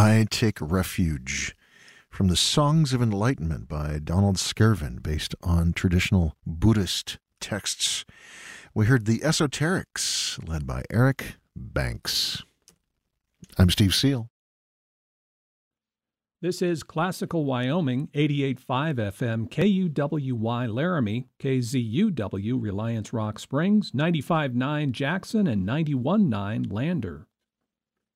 I Take Refuge from the Songs of Enlightenment by Donald Skervin, based on traditional Buddhist texts. We heard The Esoterics, led by Eric Banks. I'm Steve Seal. This is Classical Wyoming, 88.5 FM, KUWY Laramie, KZUW Reliance Rock Springs, 95.9 Jackson, and 91.9 Lander.